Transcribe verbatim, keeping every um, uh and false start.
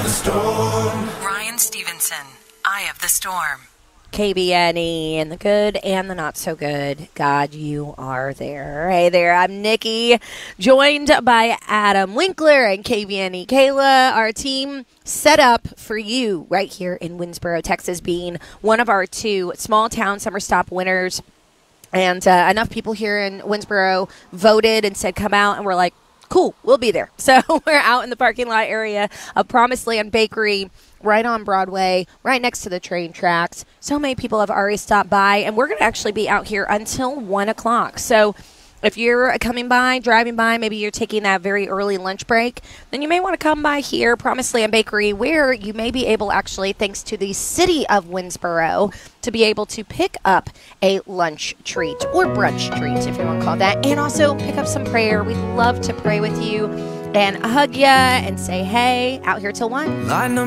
the storm. Ryan Stevenson, Eye of the Storm. K B N E, and the good and the not so good. God, you are there. Hey there, I'm Nikki, joined by Adam Winkler and K B N E Kayla, our team set up for you right here in Winnsboro, Texas, being one of our two small town summer stop winners. And uh, enough people here in Winnsboro voted and said come out, and we're like, cool, we'll be there. So we're out in the parking lot area of Promised Land Bakery, right on Broadway, right next to the train tracks. So many people have already stopped by, and we're going to actually be out here until one o'clock. So if you're coming by, driving by, maybe you're taking that very early lunch break, then you may want to come by here, Promised Land Bakery, where you may be able, actually, thanks to the city of Winnsboro, to be able to pick up a lunch treat or brunch treat, if you want to call it that, and also pick up some prayer. We'd love to pray with you and hug you and say, hey, out here till one.